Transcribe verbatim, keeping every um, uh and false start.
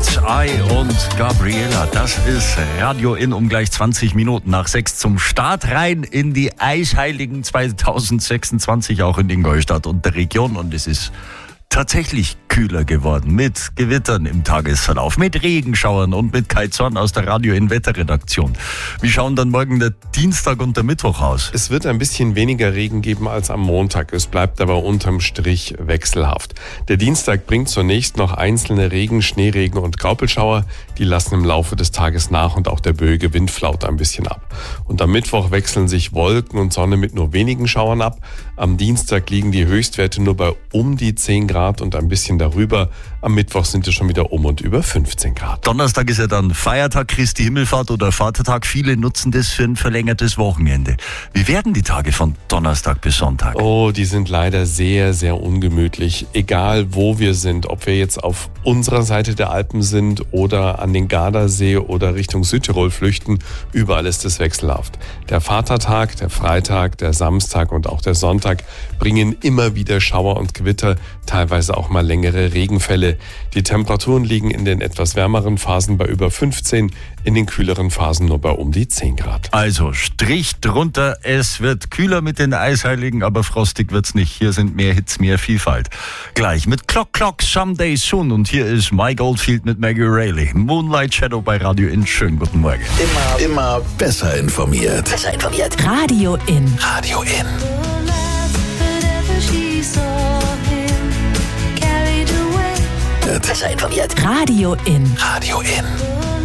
Cat's Eye und Gabriela. Das ist Radio In um gleich zwanzig Minuten nach sechs zum Start rein in die Eisheiligen zwanzig sechsundzwanzig, auch in Ingolstadt und der Region. Und es ist tatsächlich kühler geworden mit Gewittern im Tagesverlauf, mit Regenschauern und mit Kai Zorn aus der Radio In Wetterredaktion. Wie schauen dann morgen der Dienstag und der Mittwoch aus? Es wird ein bisschen weniger Regen geben als am Montag. Es bleibt aber unterm Strich wechselhaft. Der Dienstag bringt zunächst noch einzelne Regen, Schneeregen und Graupelschauer. Die lassen im Laufe des Tages nach und auch der böige Wind flaut ein bisschen ab. Und am Mittwoch wechseln sich Wolken und Sonne mit nur wenigen Schauern ab. Am Dienstag liegen die Höchstwerte nur bei um die zehn Grad und ein bisschen darüber. Am Mittwoch sind es schon wieder um und über fünfzehn Grad. Donnerstag ist ja dann Feiertag, Christi Himmelfahrt oder Vatertag. Viele nutzen das für ein verlängertes Wochenende. Wie werden die Tage von Donnerstag bis Sonntag? Oh, die sind leider sehr, sehr ungemütlich. Egal wo wir sind, ob wir jetzt auf unserer Seite der Alpen sind oder an den Gardasee oder Richtung Südtirol flüchten, überall ist es wechselhaft. Der Vatertag, der Freitag, der Samstag und auch der Sonntag bringen immer wieder Schauer und Gewitter, teilweise auch mal längere Regenfälle. Die Temperaturen liegen in den etwas wärmeren Phasen bei über fünfzehn, in den kühleren Phasen nur bei um die zehn Grad. Also Strich drunter, es wird kühler mit den Eisheiligen, aber frostig wird's nicht. Hier sind mehr Hits, mehr Vielfalt. Gleich mit Clock Clock Someday Soon und hier ist Mike Oldfield mit Maggie Rayleigh. Moonlight Shadow bei Radio In. Schönen guten Morgen. Immer, immer besser informiert. Besser informiert. Radio In. Radio In. Besser informiert. Radio In. Radio In.